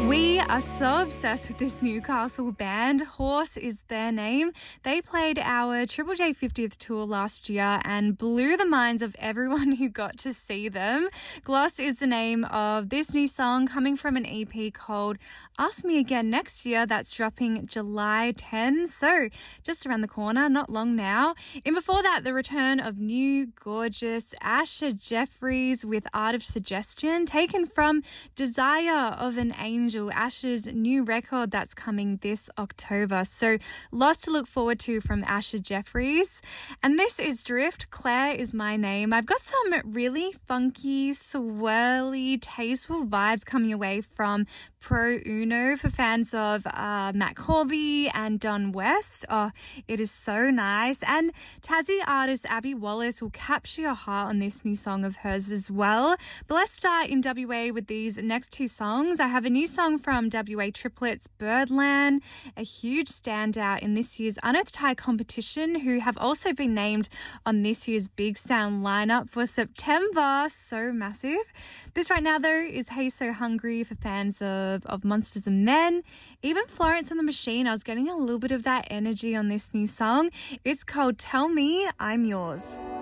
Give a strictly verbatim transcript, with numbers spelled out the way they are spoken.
We are so obsessed with this Newcastle band. Horse is their name. They played our Triple J fiftieth tour last year and blew the minds of everyone who got to see them. Gloss is the name of this new song coming from an E P called Ask Me Again Next Year. That's dropping July tenth. So just around the corner, not long now. And before that, the return of new, gorgeous Asher Jeffries with Art of Suggestion, taken from Desire of an Angel, Asher's new record that's coming this October. So lots to look forward to from Asher Jeffries. And this is Drift. Claire is my name. I've got some really funky, swirly, tasteful vibes coming away from Pro Uno for fans of uh, Matt Corby and Don West. Oh, it is so nice. And Tassie artist Abby Wallace will capture your heart on this new song of hers as well. But let's start in W A with these next two songs. I have a new song from W A Triplets, Birdland, a huge standout in this year's Unearthed High competition, who have also been named on this year's Big Sound lineup for September. So massive. This right now, though, is Hey So Hungry for fans of, of Monsters and Men. Even Florence and the Machine, I was getting a little bit of that energy on this new song. It's called Tell Me I'm Yours.